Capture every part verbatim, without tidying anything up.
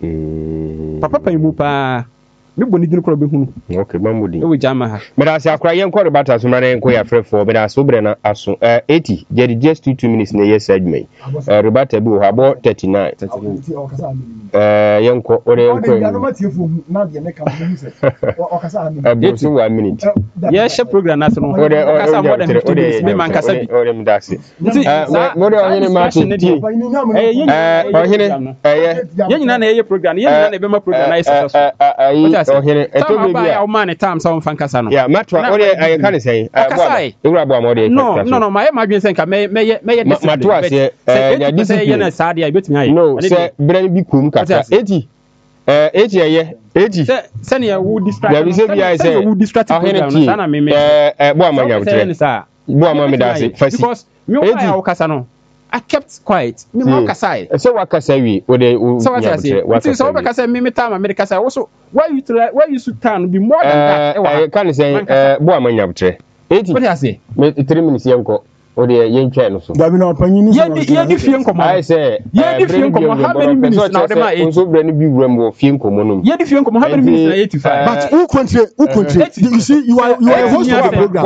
papa pa mu pa me boni dinu kro be hunu okay mamudi e we jama ha me da se akra yen ko rebata so mara yen ko ya frefo me da so bre na aso eighty just just two minutes na yes adwai rebata bi ho abo thirty-nine eh yen ko ore yen ko na de ne ka mu se o kasa ami e so one minute ye she program na so no ore kasa more than fifty minutes me man kasa bi ore mi da se eh mo de ohene ma ti eh eh ohene eh ye nyina na ye program ye nyina na be ma program na ye successful ohene eto be bia o man time so mfa nkasa no yeah matwa ore aye kan say ewura bo amode no no no my ma dwen say nka me me me matwa say eh ya discipline ye na saade ya betumi aye no say bran bi kum kaka eighty eh eighty aye eighty say say na wo distract ya bi say bia say wo distract program na na me me eh eh bo amanya butre bo amanya da say fasi because me o ya wo kasa no I kept quiet. Me mo kasa e. So wakasa wi o de o nya butre. So wakasa me me time me kasa also why you why you should turn be more than that. Eh kan say eh bo amanya butre. eighty. What you say? Me three minutes yenko. O de yen twa no so. Dabi na opanyi ni. Ye ye di fie nkomo. I say ye di fie nkomo how many minutes now dem a eight. So bre ni bi wura mo fie nkomo no. Ye di fie nkomo how many minutes na eighty-five. But who country who country you see you are you are host of the program.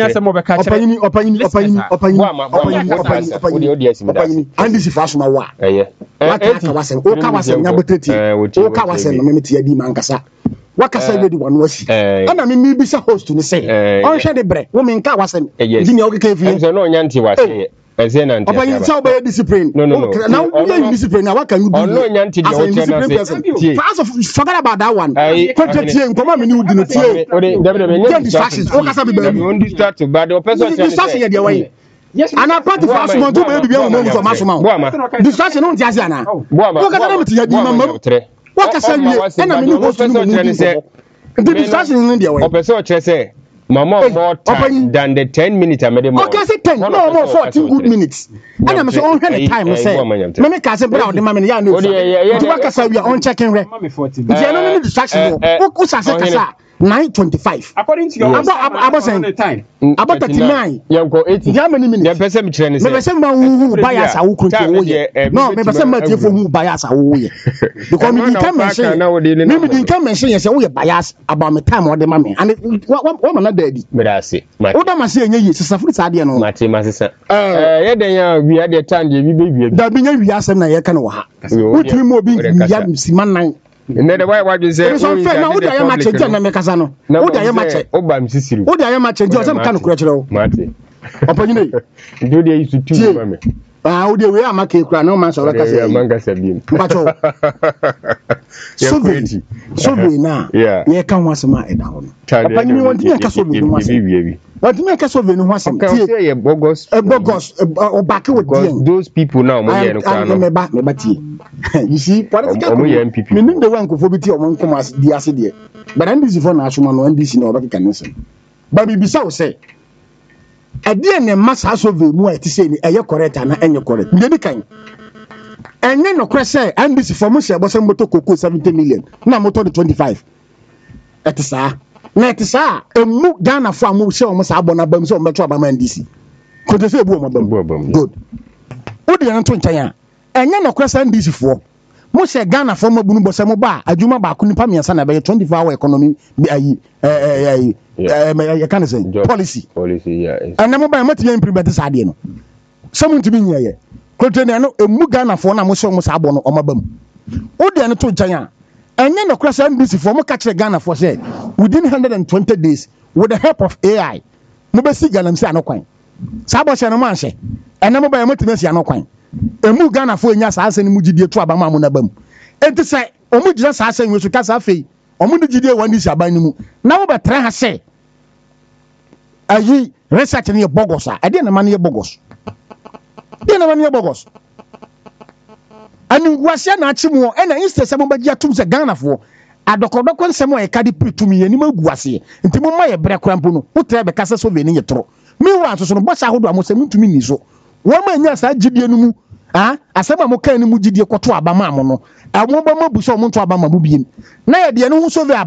Opanyi opanyi opanyi opanyi opanyi opanyi opanyi o de asimi da. And this is fast ma wa. Eh What ka wasem o ka wasem nya boteti. O ka wasem no me tie di man kasa. Wakasa we di wanu asi ana me mi bisa host ni say on hwe de bre wo me nka wasem di ne o keka fi so no nyanti wase ese na nti opa yin say obey discipline now you discipline na waka you be no nyanti de o tena say fast of forget about that one kwetwe tie nkoma me ni udi no tie o de debe me nyanti distractions o kasa be ba me on distract but the person say distraction ye de way yes and a part of us want to be bia mo so masoma distraction no ntia sia na o kasa na me tie di mamam wakasa wie na me ni host ni mo ni say the distraction in the way o person chere say mama more time than the ten minutes I made more okay say ten no more fourteen good minutes and I'm so on the time say me me ka say bra o de ma me ya no so wakasa wie on checking re the no no distraction o o sa say kasa nine twenty-five according to your about saying time about thirty-nine yanko eighty how many minutes the person me chere ni say me person ma hu bias a wo kunti wo ye no me person ma tie fo hu bias a wo ye because me can mention me me can mention yes wo ye bias about me time o de ma me and what man na daddy me da say wo da ma say enye ye sisafuri sa de no mate ma sisa eh ye den ya wi ade time de bi be wi da bi nya wi asem na ye ka no ha wo timi mo bi ya siman nan ne the why why you say so fair na wo da ya ma change na me kasa no wo da ya ma change o ba msisiri wo da ya ma change o se me ka no kura kire wo mate opanyine do dey used to two mama ah wo dey we amaka kura na o man so la kasa ya manga sabim mpacho so be so be na ye kan ho asema e da ho no opanyine won ti ka so be no asema what me ka so be no ho asema tie ye bogos e bogos o back with them those people now mo ye no kwa no me ba me ba tie you see political me nim the one ko fo bi tie o mon kom as di ase de but N D C for na asoma no N D C na obaka kanisem ba bi bisa wo say ade ne masa so ve mu a ti say ni eye correct na enye correct nde bi kan enye no kure say N D C for mo se boso moto koko seventy million na moto de twenty-five etisa na etisa emu Ghana for amu se o mo sa abona bam se o meto abama N D C ko te say ebu o mo bam good o de yan to ntan ya enye no kure say N D C for mo se Ghana for mo bunu boso mo ba adwuma ba ko nipa miensa na be twenty-four hour economy bi ayi eh eh eh you can say policy policy yeah and na mo ba mati implement sa de no some ntimi nya ye kontene no emu Ghana for na mo so mo sa abo no o mabam o de no to ntan a enye no cross N D C for mo ka kire Ghana for say within one hundred twenty days with the help of A I mo be si Ghana msi anokwan sa bo se no man hye ene mo ba mati mesi anokwan emu Ghana for nya sa asani mu gidie to abama mo na bam enti say o mu gidie sa asani wesu ka sa fei o mu gidie wan di saban ni mu na wo be tra ha say ayi research ni bogos a ade na man ye bogos de na man ye bogos ani wase na achi mu e na instead say mo ba gia tum se Ghana for adokodoko nsem o e ka di pitumi ye ni magu ase nti mo ma ye bre krampo no wo tra be ka se so be ni ye tro mi wa so so no bosa hodo amosem ntumi ni so wo ma nya sa gidie no mu ah asema mo kan ni mu gidie kwoto abama mo no amo ba mabu so mo nto abama mu biem na ye de no hu so ve